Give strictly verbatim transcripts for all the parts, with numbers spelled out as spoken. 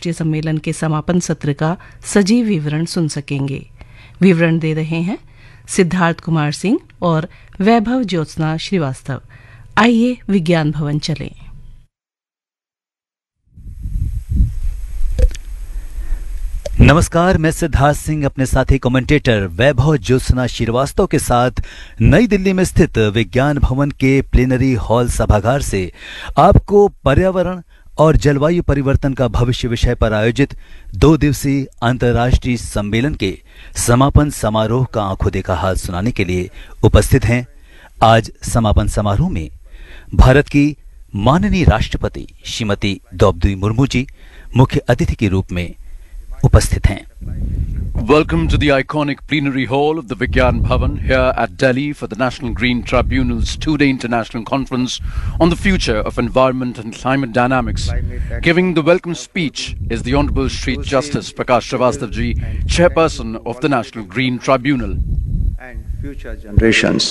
अंतर्राष्ट्रीय सम्मेलन के समापन सत्र का सजीव विवरण सुन सकेंगे। विवरण दे रहे हैं सिद्धार्थ कुमार सिंह और वैभव ज्योत्सना श्रीवास्तव। आइए विज्ञान भवन चलें। नमस्कार, मैं सिद्धार्थ सिंह अपने साथी कमेंटेटर वैभव ज्योत्सना श्रीवास्तव के साथ नई दिल्ली में स्थित विज्ञान भवन के प्लेनरी हॉल सभागार से आपको पर्यावरण और जलवायु परिवर्तन का भविष्य विषय पर आयोजित दो दिवसीय अंतर्राष्ट्रीय सम्मेलन के समापन समारोह का आंखों देखा हाल सुनाने के लिए उपस्थित हैं। आज समापन समारोह में भारत की माननीय राष्ट्रपति श्रीमती द्रौपदी मुर्मू जी मुख्य अतिथि के रूप में उपस्थित हैं। Welcome to the iconic plenary hall of the Vigyan Bhavan here at Delhi for the National Green Tribunal's two-day international conference on the future of environment and climate dynamics. Giving the welcome speech is the Honorable Shri Justice Prakash Srivastav ji, Chairperson of the National Green Tribunal. And future generations.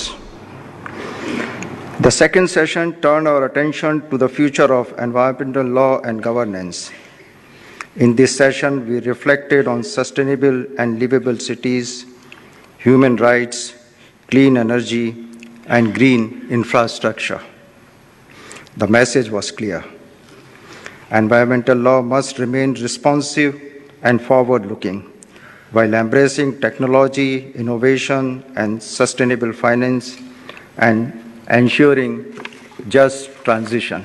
The second session turned our attention to the future of environmental law and governance. In this session, we reflected on sustainable and livable cities, human rights, clean energy, and green infrastructure. The message was clear. Environmental law must remain responsive and forward-looking, while embracing technology, innovation, and sustainable finance, and ensuring just transition.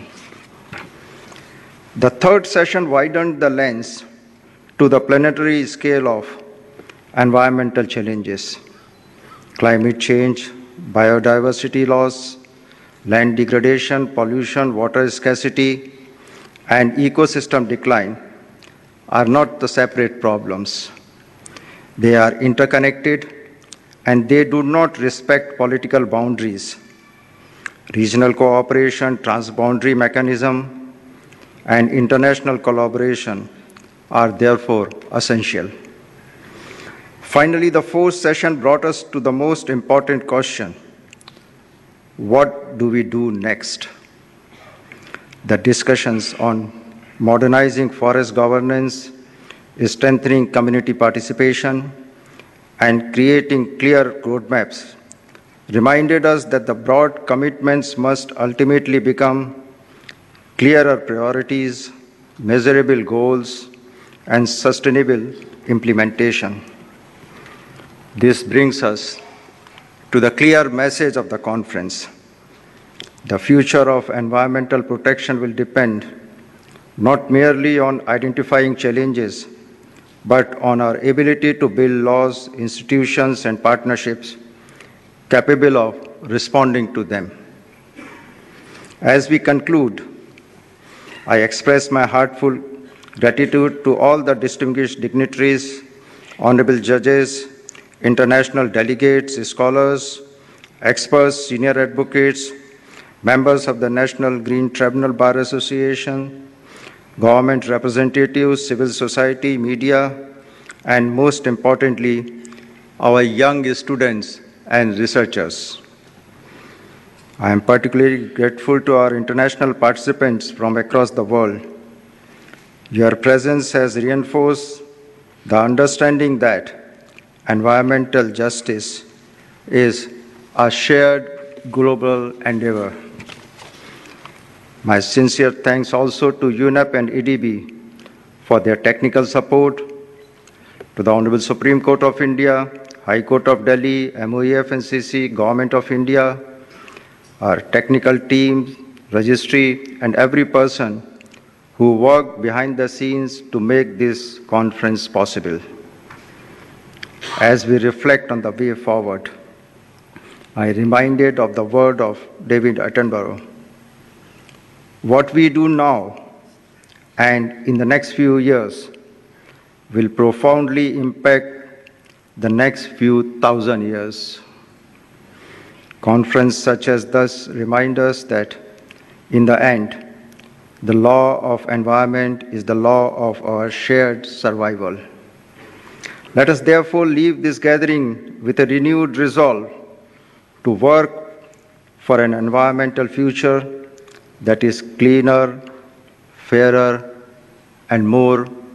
The third session widened the lens to the planetary scale of environmental challenges: climate change, biodiversity loss, land degradation, pollution, water scarcity, and ecosystem decline are not the separate problems. They are interconnected, and they do not respect political boundaries. Regional cooperation, transboundary mechanism, and international collaboration are therefore essential. Finally, the fourth session brought us to the most important question: what do we do next? The discussions on modernizing forest governance, strengthening community participation, and creating clear roadmaps reminded us that the broad commitments must ultimately become clearer priorities, measurable goals, and sustainable implementation. This brings us to the clear message of the conference. The future of environmental protection will depend not merely on identifying challenges, but on our ability to build laws, institutions, and partnerships capable of responding to them. As we conclude, I express my heartfelt gratitude to all the distinguished dignitaries, honorable judges, international delegates, scholars, experts, senior advocates, members of the National Green Tribunal Bar Association, government representatives, civil society, media, and most importantly, our young students and researchers. I am particularly grateful to our international participants from across the world. Your presence has reinforced the understanding that environmental justice is a shared global endeavor. My sincere thanks also to U N E P and E D B for their technical support, to the Honorable Supreme Court of India, High Court of Delhi, M O E F N C C, Government of India, our technical team, registry, and every person who worked behind the scenes to make this conference possible. As we reflect on the way forward, I am reminded of the word of David Attenborough. What we do now and in the next few years will profoundly impact the next few thousand years. Conferences such as this remind us that, in the end, the law of environment is the law of our shared survival. Let us therefore leave this gathering with a renewed resolve to work for an environmental future that is cleaner, fairer, and more